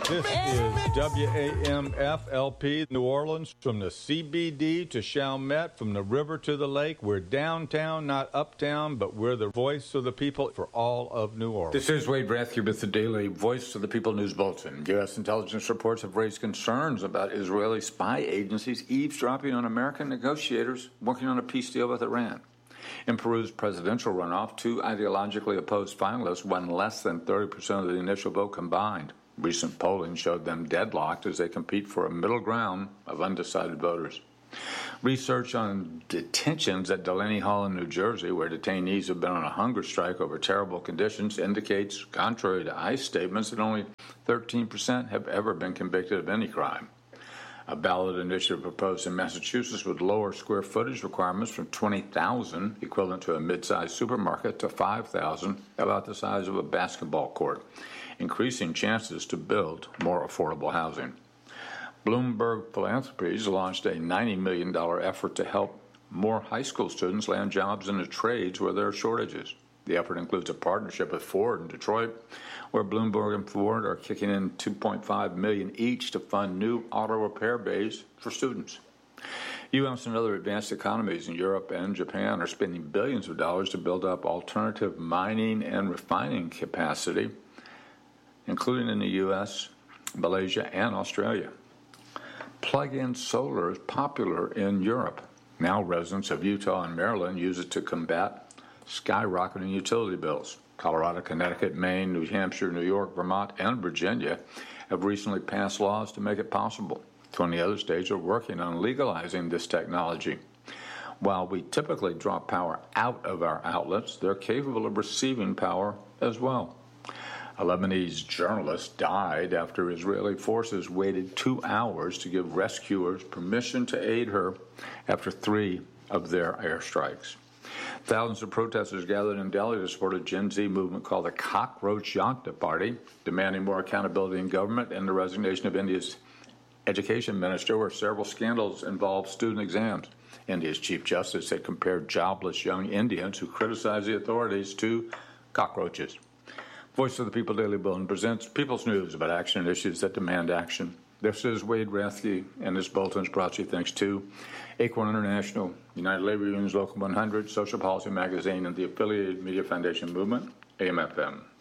This is WAMF-LP New Orleans, from the CBD to Chalmette, from the river to the lake. We're downtown, not uptown, but we're the voice of the people for all of New Orleans. This is Wade Rathke with the Daily Voice of the People News Bulletin. U.S. intelligence reports have raised concerns about Israeli spy agencies eavesdropping on American negotiators working on a peace deal with Iran. In Peru's presidential runoff, two ideologically opposed finalists won less than 30% of the initial vote combined. Recent polling showed them deadlocked as they compete for a middle ground of undecided voters. Research on detentions at Delaney Hall in New Jersey, where detainees have been on a hunger strike over terrible conditions, indicates, contrary to ICE statements, that only 13% have ever been convicted of any crime. A ballot initiative proposed in Massachusetts would lower square footage requirements from 20,000, equivalent to a mid-sized supermarket, to 5,000, about the size of a basketball court, increasing chances to build more affordable housing. Bloomberg Philanthropies launched a $90 million effort to help more high school students land jobs in the trades where there are shortages. The effort includes a partnership with Ford in Detroit, where Bloomberg and Ford are kicking in $2.5 million each to fund new auto repair bays for students. U.S. and other advanced economies in Europe and Japan are spending billions of dollars to build up alternative mining and refining capacity, including in the U.S., Malaysia, and Australia. Plug-in solar is popular in Europe. Now residents of Utah and Maryland use it to combat skyrocketing utility bills. Colorado, Connecticut, Maine, New Hampshire, New York, Vermont, and Virginia have recently passed laws to make it possible. 20 other states are working on legalizing this technology. While we typically draw power out of our outlets, they're capable of receiving power as well. A Lebanese journalist died after Israeli forces waited 2 hours to give rescuers permission to aid her after 3 of their airstrikes. Thousands of protesters gathered in Delhi to support a Gen Z movement called the Cockroach Janata Party, demanding more accountability in government and the resignation of India's education minister, where several scandals involved student exams. India's Chief Justice had compared jobless young Indians who criticize the authorities to cockroaches. Voice of the People Daily Bulletin presents People's News about action and issues that demand action. This is Wade Rathke, and this bulletin is brought to you thanks to Acorn International, United Labor Unions Local 100, Social Policy Magazine, and the affiliated Media Foundation Movement, AM/FM.